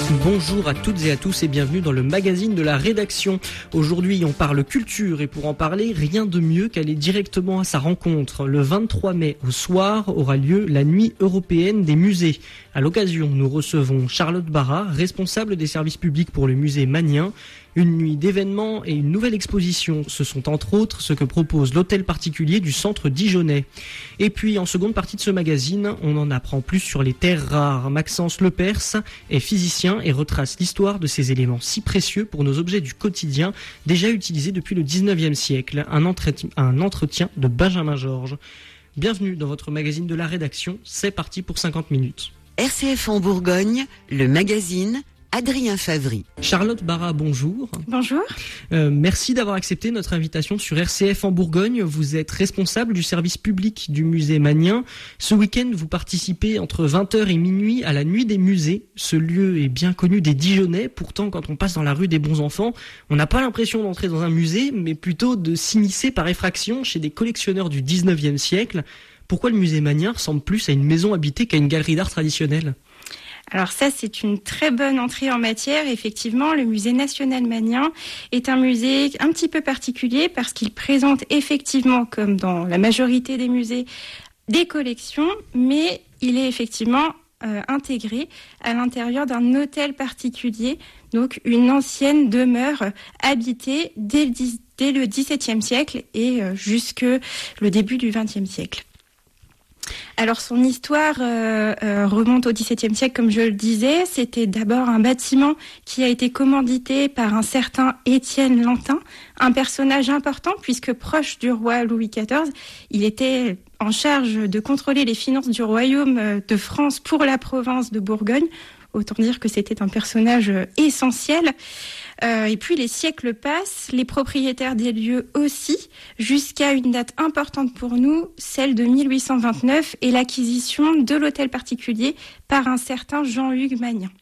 Bonjour à toutes et à tous et bienvenue dans le magazine de la rédaction. Aujourd'hui, on parle culture et pour en parler, rien de mieux qu'aller directement à sa rencontre. Le 23 mai au soir aura lieu la Nuit européenne des musées. À l'occasion, nous recevons Charlotte Barra, responsable des services publics pour le musée Magnien. Une nuit d'événements et une nouvelle exposition, ce sont entre autres ce que propose l'hôtel particulier du centre dijonnais. Et puis en seconde partie de ce magazine, on en apprend plus sur les terres rares. Maxence Lepers est physicien et retrace l'histoire de ces éléments si précieux pour nos objets du quotidien, déjà utilisés depuis le 19e siècle. Un entretien de Benjamin Georges. Bienvenue dans votre magazine de la rédaction, c'est parti pour 50 minutes. RCF en Bourgogne, le magazine Adrien Favry. Charlotte Barra, bonjour. Bonjour. Merci d'avoir accepté notre invitation sur RCF en Bourgogne. Vous êtes responsable du service public du musée Magnien. Ce week-end, vous participez entre 20h et minuit à la Nuit des musées. Ce lieu est bien connu des Dijonnais. Pourtant, quand on passe dans la rue des Bons Enfants, on n'a pas l'impression d'entrer dans un musée, mais plutôt de s'immiscer par effraction chez des collectionneurs du 19e siècle. Pourquoi le musée Magnien ressemble plus à une maison habitée qu'à une galerie d'art traditionnelle ? Alors ça, c'est une très bonne entrée en matière. Effectivement, le musée national Magnien est un musée un petit peu particulier parce qu'il présente effectivement, comme dans la majorité des musées, des collections, mais il est effectivement intégré à l'intérieur d'un hôtel particulier, donc une ancienne demeure habitée dès le XVIIe siècle et jusque le début du XXe siècle. Alors son histoire remonte au XVIIe siècle, comme je le disais. C'était d'abord un bâtiment qui a été commandité par un certain Étienne Lantin, un personnage important puisque proche du roi Louis XIV. Il était en charge de contrôler les finances du royaume de France pour la province de Bourgogne. Autant dire que c'était un personnage essentiel. Et puis les siècles passent, les propriétaires des lieux aussi, jusqu'à une date importante pour nous, celle de 1829 et l'acquisition de l'hôtel particulier par un certain Jean-Hugues Magnien.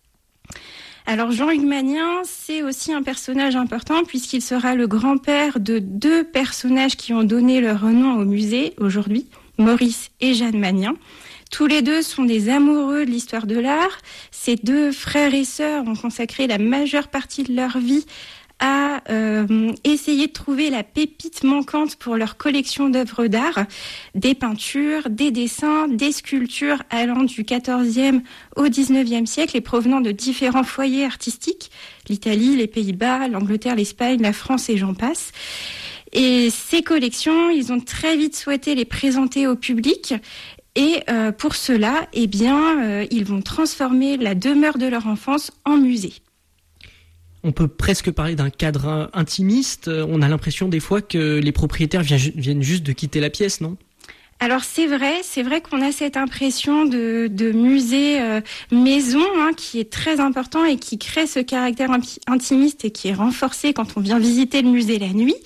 Alors Jean-Hugues Magnien, c'est aussi un personnage important puisqu'il sera le grand-père de deux personnages qui ont donné leur nom au musée aujourd'hui, Maurice et Jeanne Magnien. Tous les deux sont des amoureux de l'histoire de l'art. Ces deux frères et sœurs ont consacré la majeure partie de leur vie à essayer de trouver la pépite manquante pour leur collection d'œuvres d'art, des peintures, des dessins, des sculptures allant du XIVe au XIXe siècle et provenant de différents foyers artistiques, l'Italie, les Pays-Bas, l'Angleterre, l'Espagne, la France et j'en passe. Et ces collections, ils ont très vite souhaité les présenter au public. Et pour cela, ils vont transformer la demeure de leur enfance en musée. On peut presque parler d'un cadre intimiste. On a l'impression des fois que les propriétaires viennent juste de quitter la pièce, non ? Alors c'est vrai qu'on a cette impression de musée maison qui est très important et qui crée ce caractère intimiste et qui est renforcé quand on vient visiter le musée la nuit.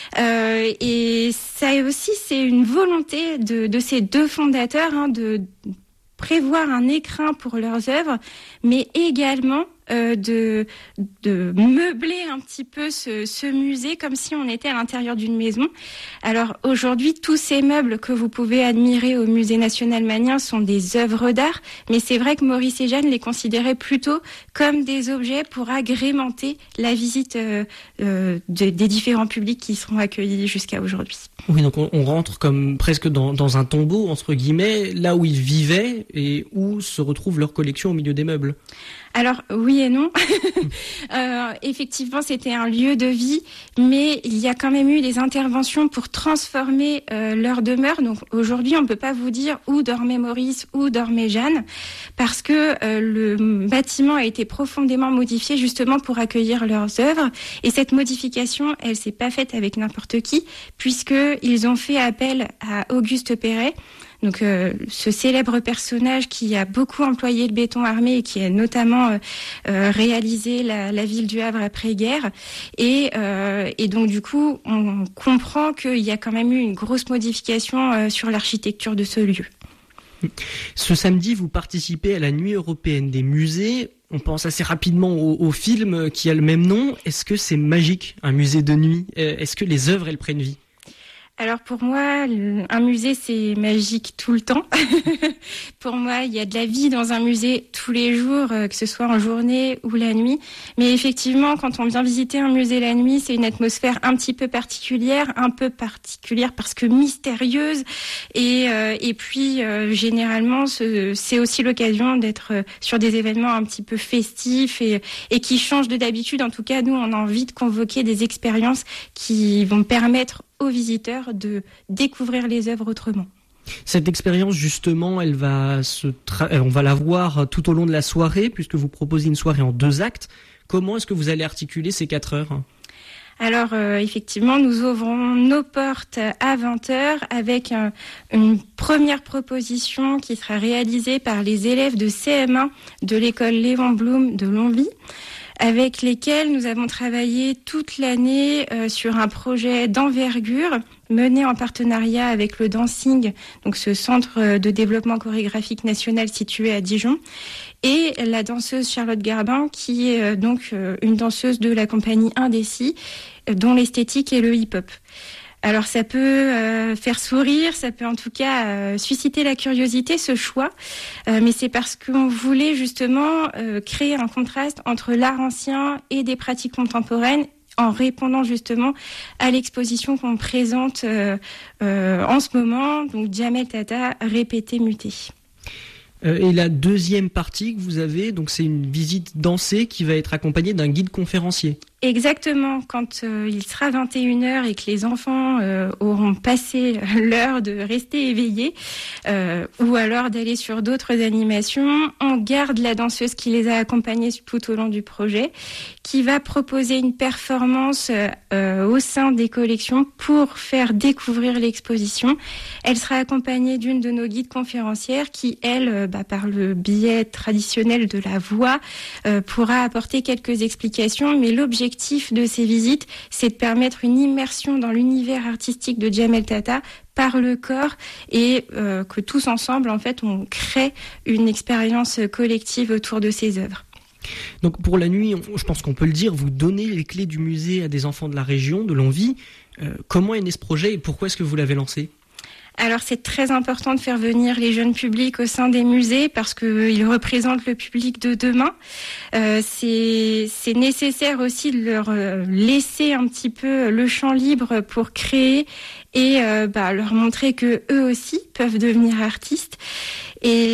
Et ça aussi, c'est une volonté de ces deux fondateurs de prévoir un écrin pour leurs œuvres, mais également de meubler un petit peu ce musée comme si on était à l'intérieur d'une maison. Alors aujourd'hui, tous ces meubles que vous pouvez admirer au musée national Magnien sont des œuvres d'art, mais c'est vrai que Maurice et Jeanne les considéraient plutôt comme des objets pour agrémenter la visite des différents publics qui seront accueillis jusqu'à aujourd'hui. Oui, donc on rentre comme presque dans un tombeau, entre guillemets, là où ils vivaient et où se retrouve leur collection au milieu des meubles. Alors oui et non. Effectivement, c'était un lieu de vie, mais il y a quand même eu des interventions pour transformer leur demeure. Donc aujourd'hui, on ne peut pas vous dire où dormait Maurice, où dormait Jeanne, parce que le bâtiment a été profondément modifié justement pour accueillir leurs œuvres. Et cette modification, elle s'est pas faite avec n'importe qui, puisqu'ils ont fait appel à Auguste Perret. Donc ce célèbre personnage qui a beaucoup employé le béton armé et qui a notamment réalisé la ville du Havre après-guerre. Et donc du coup, on comprend qu'il y a quand même eu une grosse modification sur l'architecture de ce lieu. Ce samedi, vous participez à la Nuit européenne des musées. On pense assez rapidement au film qui a le même nom. Est-ce que c'est magique, un musée de nuit ? Est-ce que les œuvres, elles prennent vie ? Alors pour moi, un musée, c'est magique tout le temps. Pour moi, il y a de la vie dans un musée tous les jours, que ce soit en journée ou la nuit. Mais effectivement, quand on vient visiter un musée la nuit, c'est une atmosphère un petit peu particulière parce que mystérieuse. Et puis, généralement, c'est aussi l'occasion d'être sur des événements un petit peu festifs et qui changent de d'habitude. En tout cas, nous, on a envie de convoquer des expériences qui vont permettre aux visiteurs de découvrir les œuvres autrement. Cette expérience, justement, on va la voir tout au long de la soirée, puisque vous proposez une soirée en 2 actes. Comment est-ce que vous allez articuler ces 4 heures ? Alors, effectivement, nous ouvrons nos portes à 20h avec une première proposition qui sera réalisée par les élèves de CM1 de l'école Léon Blum de Longwy, avec lesquels nous avons travaillé toute l'année sur un projet d'envergure mené en partenariat avec le Dancing, donc ce centre de développement chorégraphique national situé à Dijon, et la danseuse Charlotte Garbin, qui est donc une danseuse de la compagnie Indécis, dont l'esthétique est le hip-hop. Alors ça peut faire sourire, ça peut en tout cas susciter la curiosité, ce choix, mais c'est parce qu'on voulait justement créer un contraste entre l'art ancien et des pratiques contemporaines en répondant justement à l'exposition qu'on présente en ce moment, donc Djamel Tata, répété, muté. Et la deuxième partie que vous avez, donc c'est une visite dansée qui va être accompagnée d'un guide conférencier. Exactement, quand il sera 21h et que les enfants auront passé l'heure de rester éveillés ou alors d'aller sur d'autres animations, on garde la danseuse qui les a accompagnés tout au long du projet, qui va proposer une performance au sein des collections pour faire découvrir l'exposition. Elle sera accompagnée d'une de nos guides conférencières qui, elle, par le biais traditionnel de la voix, pourra apporter quelques explications, mais l'objectif de ces visites, c'est de permettre une immersion dans l'univers artistique de Djamel Tata par le corps et que tous ensemble, en fait, on crée une expérience collective autour de ces œuvres. Donc pour la nuit, je pense qu'on peut le dire, vous donnez les clés du musée à des enfants de la région, de Longwy. Comment est né ce projet et pourquoi est-ce que vous l'avez lancé ? Alors c'est très important de faire venir les jeunes publics au sein des musées parce qu'ils représentent le public de demain. C'est nécessaire aussi de leur laisser un petit peu le champ libre pour créer et leur montrer que eux aussi peuvent devenir artistes. Et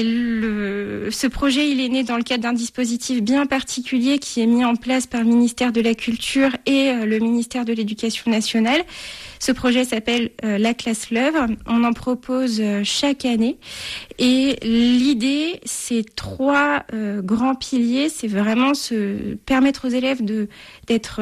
ce projet, il est né dans le cadre d'un dispositif bien particulier qui est mis en place par le ministère de la Culture et le ministère de l'Éducation nationale. Ce projet s'appelle La Classe L'Œuvre. On en propose chaque année. Et l'idée, c'est 3 grands piliers. C'est vraiment permettre aux élèves d'être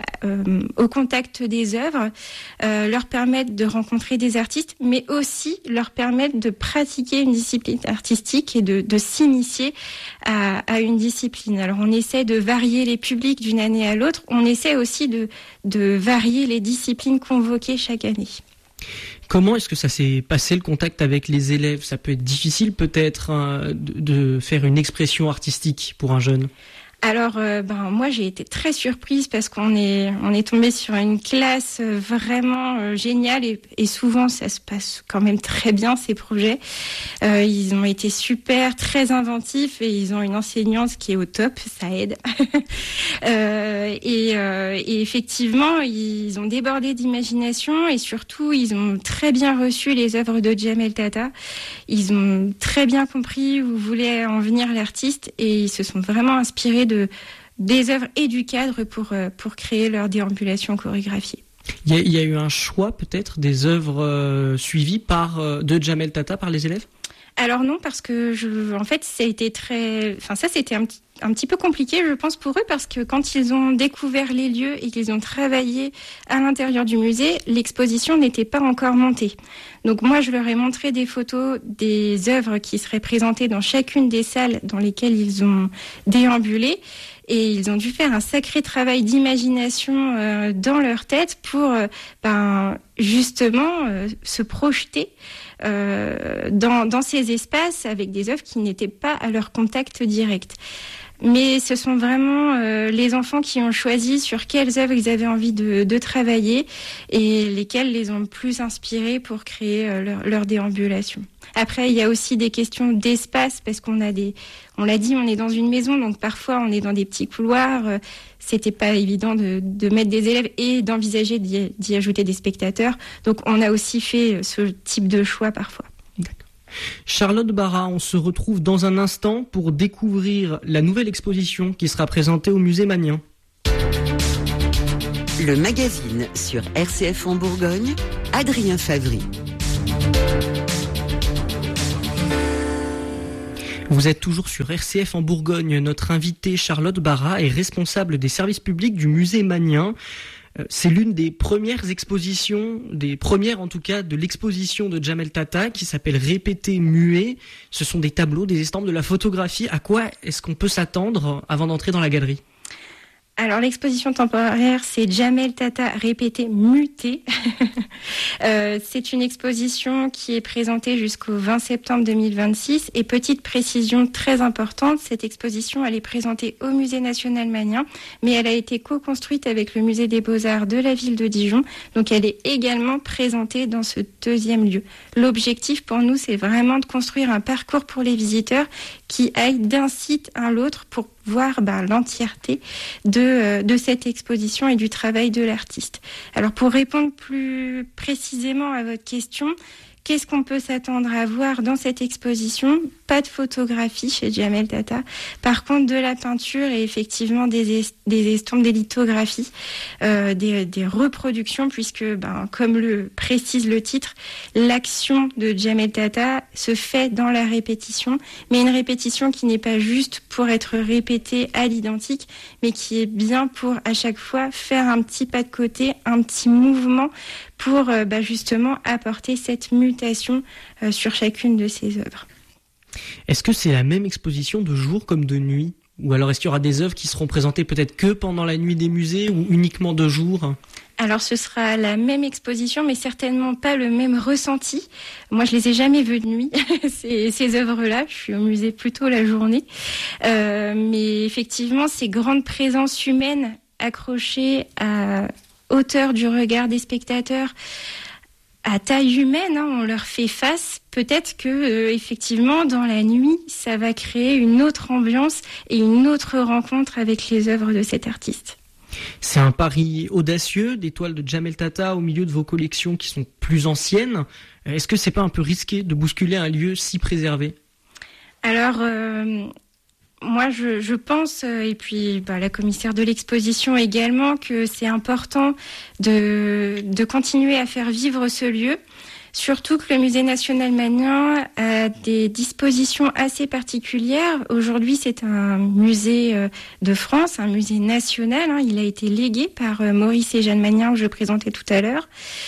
au contact des œuvres, leur permettre de rencontrer des artistes, mais aussi leur permettre de pratiquer une discipline artistique et de s'initier à une discipline. Alors on essaie de varier les publics d'une année à l'autre. On essaie aussi de varier les disciplines convoquées chaque année. Comment est-ce que ça s'est passé le contact avec les élèves ? Ça peut être difficile peut-être de faire une expression artistique pour un jeune. Alors, moi, j'ai été très surprise parce qu'on est tombé sur une classe vraiment géniale et souvent, ça se passe quand même très bien, ces projets. Ils ont été super, très inventifs et ils ont une enseignante qui est au top, ça aide. Et effectivement, ils ont débordé d'imagination et surtout, ils ont très bien reçu les œuvres de Djamel Tata. Ils ont très bien compris où voulait en venir l'artiste et ils se sont vraiment inspirés des œuvres et du cadre pour créer leur déambulation chorégraphiée. Il y a eu un choix peut-être des œuvres suivies de Djamel Tata par les élèves ? Alors non, parce que ça a été c'était un petit peu compliqué, je pense, pour eux, parce que quand ils ont découvert les lieux et qu'ils ont travaillé à l'intérieur du musée, l'exposition n'était pas encore montée. Donc moi, je leur ai montré des photos des œuvres qui seraient présentées dans chacune des salles dans lesquelles ils ont déambulé. Et ils ont dû faire un sacré travail d'imagination dans leur tête pour justement se projeter dans ces espaces avec des œuvres qui n'étaient pas à leur contact direct. Mais ce sont vraiment les enfants qui ont choisi sur quelles œuvres ils avaient envie de travailler et lesquelles les ont le plus inspirés pour créer leur déambulation. Après, il y a aussi des questions d'espace parce on l'a dit, on est dans une maison, donc parfois on est dans des petits couloirs. C'était pas évident de mettre des élèves et d'envisager d'y ajouter des spectateurs. Donc on a aussi fait ce type de choix parfois. D'accord. Charlotte Barra, on se retrouve dans un instant pour découvrir la nouvelle exposition qui sera présentée au musée Magnien. Le magazine sur RCF en Bourgogne, Adrien Favry. Vous êtes toujours sur RCF en Bourgogne. Notre invitée Charlotte Barra est responsable des services publics du musée Magnien. C'est l'une des premières expositions, des premières en tout cas, de l'exposition de Djamel Tata qui s'appelle Répéter muet. Ce sont des tableaux, des estampes, de la photographie. À quoi est-ce qu'on peut s'attendre avant d'entrer dans la galerie ? Alors l'exposition temporaire, c'est Djamel Tata répété muté. C'est une exposition qui est présentée jusqu'au 20 septembre 2026. Et petite précision très importante, cette exposition, elle est présentée au Musée national Magnien, mais elle a été co-construite avec le Musée des Beaux-Arts de la ville de Dijon. Donc elle est également présentée dans ce deuxième lieu. L'objectif pour nous, c'est vraiment de construire un parcours pour les visiteurs qui aillent d'un site à l'autre pour voir l'entièreté de cette exposition et du travail de l'artiste. Alors pour répondre plus précisément à votre question, qu'est-ce qu'on peut s'attendre à voir dans cette exposition ? Pas de photographie chez Djamel Tata. Par contre, de la peinture et effectivement des estampes, des lithographies, des reproductions, puisque, comme le précise le titre, l'action de Djamel Tata se fait dans la répétition, mais une répétition qui n'est pas juste pour être répétée à l'identique, mais qui est bien pour, à chaque fois, faire un petit pas de côté, un petit mouvement pour justement apporter cette mutation sur chacune de ces œuvres. Est-ce que c'est la même exposition de jour comme de nuit ? Ou alors est-ce qu'il y aura des œuvres qui seront présentées peut-être que pendant la nuit des musées ou uniquement de jour ? Alors ce sera la même exposition, mais certainement pas le même ressenti. Moi, je les ai jamais vues de nuit, ces œuvres-là. Je suis au musée plutôt la journée. Mais effectivement, ces grandes présences humaines accrochées à hauteur du regard des spectateurs, à taille humaine, on leur fait face. Peut-être que effectivement, dans la nuit, ça va créer une autre ambiance et une autre rencontre avec les œuvres de cet artiste. C'est un pari audacieux, des toiles de Djamel Tata au milieu de vos collections qui sont plus anciennes. Est-ce que c'est pas un peu risqué de bousculer un lieu si préservé ? Alors, moi, je pense, et puis la commissaire de l'exposition également, que c'est important de continuer à faire vivre ce lieu. Surtout que le Musée national Magnien a des dispositions assez particulières. Aujourd'hui, c'est un musée de France, un musée national. Il a été légué par Maurice et Jeanne Magnien, que je présentais tout à l'heure,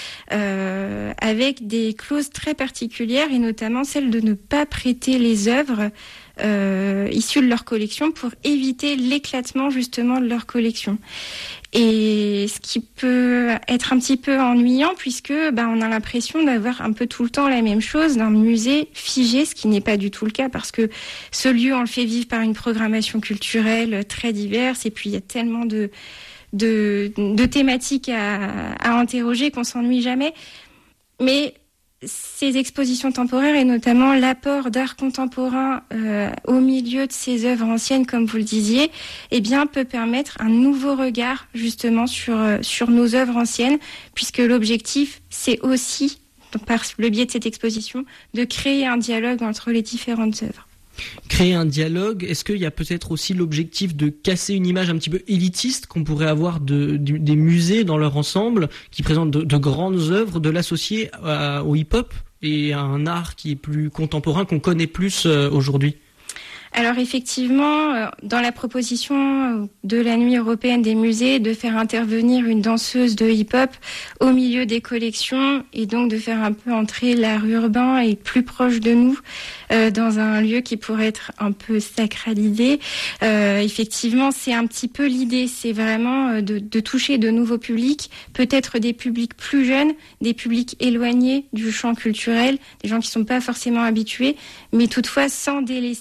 avec des clauses très particulières, et notamment celle de ne pas prêter les œuvres issus de leur collection pour éviter l'éclatement justement de leur collection. Et ce qui peut être un petit peu ennuyant puisque on a l'impression d'avoir un peu tout le temps la même chose, d'un musée figé, ce qui n'est pas du tout le cas parce que ce lieu, on le fait vivre par une programmation culturelle très diverse et puis il y a tellement de thématiques à interroger qu'on s'ennuie jamais. Mais ces expositions temporaires et notamment l'apport d'art contemporain au milieu de ces œuvres anciennes, comme vous le disiez, peut permettre un nouveau regard justement sur nos œuvres anciennes, puisque l'objectif, c'est aussi, par le biais de cette exposition, de créer un dialogue entre les différentes œuvres. Créer un dialogue, est-ce qu'il y a peut-être aussi l'objectif de casser une image un petit peu élitiste qu'on pourrait avoir des musées dans leur ensemble, qui présentent de grandes œuvres, de l'associer au hip-hop et à un art qui est plus contemporain, qu'on connaît plus aujourd'hui ? Alors effectivement, dans la proposition de la Nuit européenne des musées, de faire intervenir une danseuse de hip-hop au milieu des collections et donc de faire un peu entrer l'art urbain et plus proche de nous dans un lieu qui pourrait être un peu sacralisé. Effectivement, c'est un petit peu l'idée, c'est vraiment de toucher de nouveaux publics, peut-être des publics plus jeunes, des publics éloignés du champ culturel, des gens qui ne sont pas forcément habitués, mais toutefois sans délaisser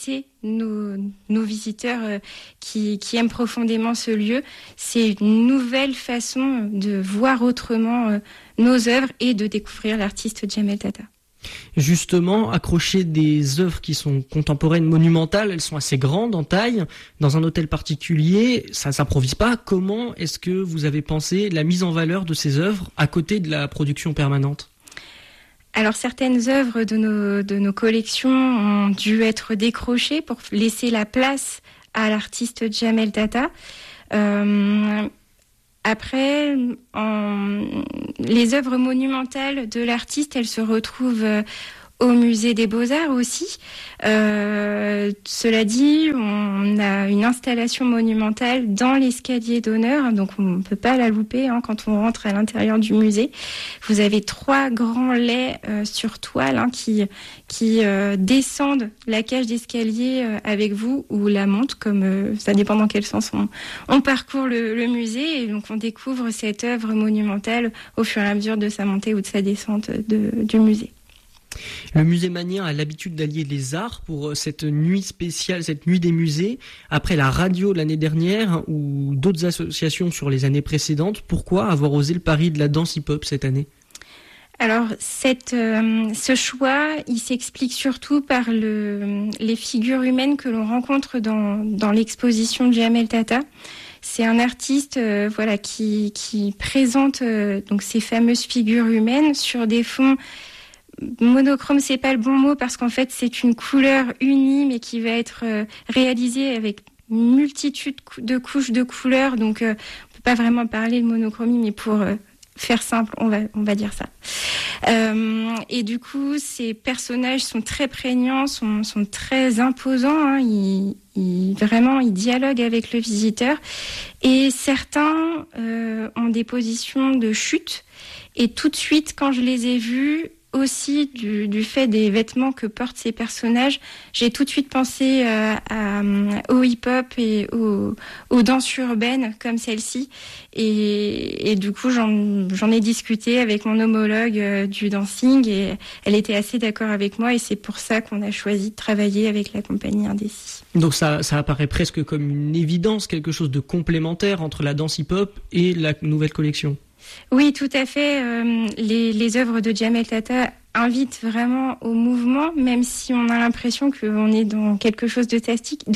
nos visiteurs qui aiment profondément ce lieu. C'est une nouvelle façon de voir autrement nos œuvres et de découvrir l'artiste Djamel Tata. Justement, accrocher des œuvres qui sont contemporaines, monumentales, elles sont assez grandes en taille, dans un hôtel particulier, ça s'improvise pas. Comment est-ce que vous avez pensé la mise en valeur de ces œuvres à côté de la production permanente ? Alors certaines œuvres de nos collections ont dû être décrochées pour laisser la place à l'artiste Djamel Tata. Après, les œuvres monumentales de l'artiste, elles se retrouvent au musée des Beaux-Arts aussi. Cela dit, on a une installation monumentale dans l'escalier d'honneur, donc on ne peut pas la louper quand on rentre à l'intérieur du musée. Vous avez 3 grands laits sur toile qui descendent la cage d'escalier avec vous ou la montent, comme ça dépend dans quel sens on parcourt le musée, et donc on découvre cette œuvre monumentale au fur et à mesure de sa montée ou de sa descente du musée. Le musée Magnien a l'habitude d'allier les arts pour cette nuit spéciale, cette nuit des musées. Après la radio l'année dernière ou d'autres associations sur les années précédentes, pourquoi avoir osé le pari de la danse hip-hop cette année ? Alors, ce choix, il s'explique surtout par les figures humaines que l'on rencontre dans l'exposition de Djamel Tata. C'est un artiste qui présente donc ces fameuses figures humaines sur des fonds monochrome. C'est pas le bon mot parce qu'en fait c'est une couleur unie mais qui va être réalisée avec une multitude de couches de couleurs, donc on peut pas vraiment parler de monochromie, mais pour faire simple on va dire ça. Et du coup ces personnages sont très prégnants, sont très imposants, ils dialoguent avec le visiteur, et certains ont des positions de chute, et tout de suite quand je les ai vus, aussi du fait des vêtements que portent ces personnages, j'ai tout de suite pensé au hip-hop et aux danses urbaines comme celle-ci, et du coup j'en ai discuté avec mon homologue du dancing, et elle était assez d'accord avec moi, et c'est pour ça qu'on a choisi de travailler avec la compagnie Indécis. Donc ça apparaît presque comme une évidence, quelque chose de complémentaire entre la danse hip-hop et la nouvelle collection. Oui, tout à fait. Les œuvres de Djamel Tata invitent vraiment au mouvement, même si on a l'impression qu'on est dans quelque chose de statique.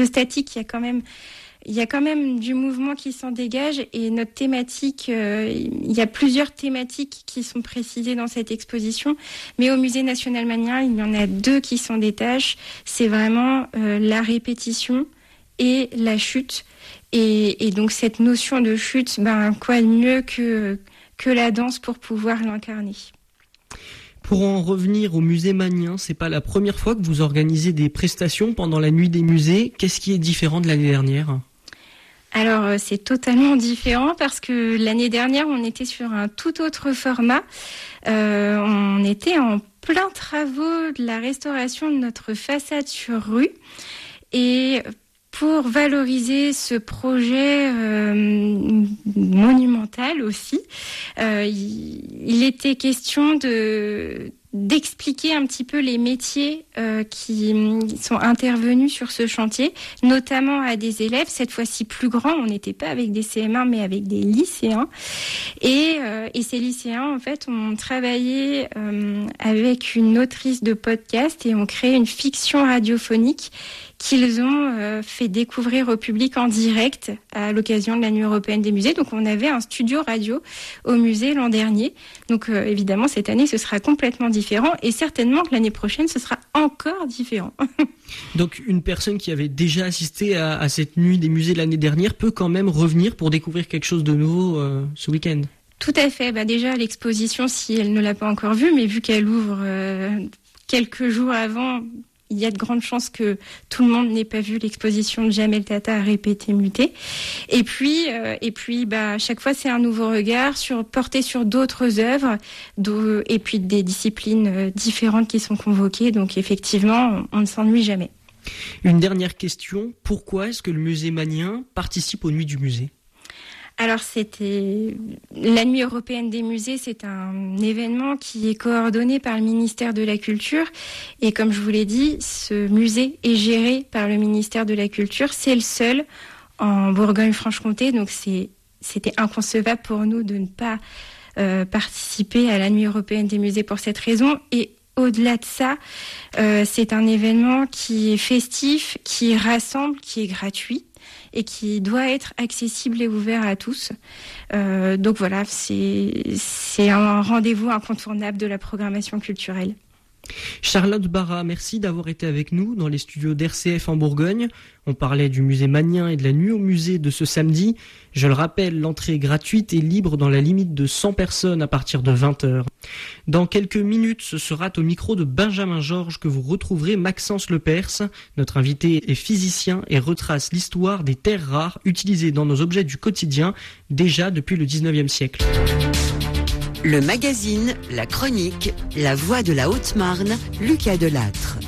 Il y a quand même du mouvement qui s'en dégage, et notre thématique, il y a plusieurs thématiques qui sont précisées dans cette exposition, mais au Musée National Magnien, il y en a 2 qui s'en détachent. C'est vraiment la répétition et la chute. Et donc cette notion de chute, quoi de mieux que la danse pour pouvoir l'incarner. Pour en revenir au musée Magnien, c'est pas la première fois que vous organisez des prestations pendant la nuit des musées. Qu'est-ce qui est différent de l'année dernière ? Alors c'est totalement différent parce que l'année dernière on était sur un tout autre format. On était en plein travaux de la restauration de notre façade sur rue, et pour valoriser ce projet monumental aussi, il était question d'expliquer un petit peu les métiers qui sont intervenus sur ce chantier, notamment à des élèves, cette fois-ci plus grands. On n'était pas avec des CM1 mais avec des lycéens, et ces lycéens en fait ont travaillé avec une autrice de podcast et ont créé une fiction radiophonique qu'ils ont fait découvrir au public en direct à l'occasion de la Nuit européenne des musées. Donc on avait un studio radio au musée l'an dernier. Donc évidemment cette année ce sera complètement différent, et certainement que l'année prochaine ce sera encore différent. Donc une personne qui avait déjà assisté à cette Nuit des musées l'année dernière peut quand même revenir pour découvrir quelque chose de nouveau ce week-end. Tout à fait. Déjà l'exposition, si elle ne l'a pas encore vue, mais vu qu'elle ouvre quelques jours avant, il y a de grandes chances que tout le monde n'ait pas vu l'exposition de Djamel Tata répétée, mutée. Et puis, à chaque fois, c'est un nouveau regard porté sur d'autres œuvres, et puis des disciplines différentes qui sont convoquées. Donc, effectivement, on ne s'ennuie jamais. Une dernière question. Pourquoi est-ce que le musée Magnien participe aux Nuits du musée ? Alors c'était la Nuit européenne des musées, c'est un événement qui est coordonné par le ministère de la Culture et comme je vous l'ai dit, ce musée est géré par le ministère de la Culture, c'est le seul en Bourgogne-Franche-Comté, donc c'était inconcevable pour nous de ne pas participer à la Nuit européenne des musées pour cette raison. Et au-delà de ça, c'est un événement qui est festif, qui rassemble, qui est gratuit et qui doit être accessible et ouvert à tous. Donc voilà, c'est un rendez-vous incontournable de la programmation culturelle. Charlotte Barra, merci d'avoir été avec nous dans les studios d'RCF en Bourgogne. On parlait du musée Magnien et de la nuit au musée de ce samedi. Je le rappelle, l'entrée est gratuite et libre dans la limite de 100 personnes à partir de 20h. Dans quelques minutes, ce sera au micro de Benjamin Georges que vous retrouverez Maxence Lepers. Notre invité est physicien et retrace l'histoire des terres rares utilisées dans nos objets du quotidien déjà depuis le 19e siècle. Le magazine, la chronique, la voix de la Haute-Marne, Lucas Delattre.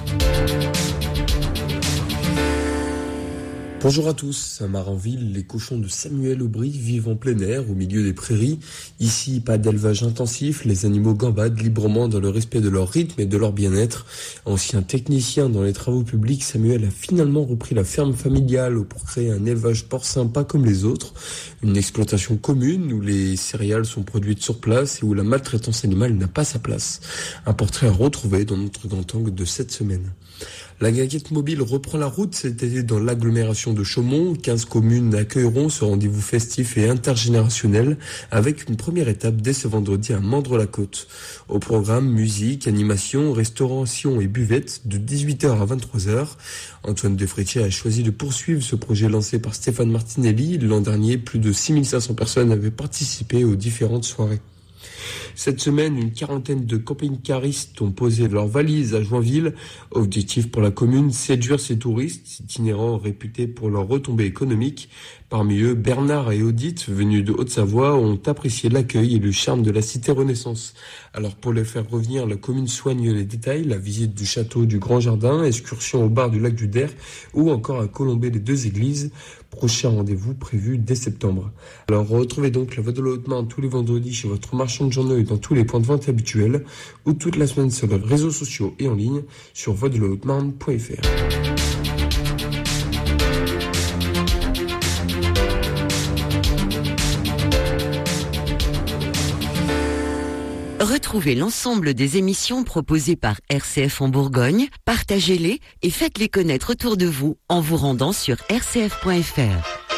Bonjour à tous, à Maranville, les cochons de Samuel Aubry vivent en plein air, au milieu des prairies. Ici, pas d'élevage intensif, les animaux gambadent librement dans le respect de leur rythme et de leur bien-être. Ancien technicien dans les travaux publics, Samuel a finalement repris la ferme familiale pour créer un élevage porcin pas comme les autres. Une exploitation commune où les céréales sont produites sur place et où la maltraitance animale n'a pas sa place. Un portrait à retrouver dans notre grand angle de cette semaine. La guinguette mobile reprend la route cet été dans l'agglomération de Chaumont. 15 communes accueilleront ce rendez-vous festif et intergénérationnel avec une première étape dès ce vendredi à Mandres-la-Côte. Au programme, musique, animation, restauration et buvette de 18h à 23h. Antoine Defrétier a choisi de poursuivre ce projet lancé par Stéphane Martinelli. L'an dernier, plus de 6500 personnes avaient participé aux différentes soirées. Cette semaine, une quarantaine de camping-caristes ont posé leurs valises à Joinville. Objectif pour la commune, séduire ces touristes itinérants réputés pour leur retombée économique. Parmi eux, Bernard et Odite, venus de Haute-Savoie, ont apprécié l'accueil et le charme de la cité Renaissance. Alors pour les faire revenir, la commune soigne les détails, la visite du château du Grand Jardin, excursion au bar du lac du Der ou encore à Colombey les deux églises. Prochain rendez-vous prévu dès septembre. Alors retrouvez donc la Voix de la Haute-Marne tous les vendredis chez votre marchand de journaux et dans tous les points de vente habituels ou toute la semaine sur les réseaux sociaux et en ligne sur voixdelahaute-marne.fr. Retrouvez l'ensemble des émissions proposées par RCF en Bourgogne, partagez-les et faites-les connaître autour de vous en vous rendant sur rcf.fr.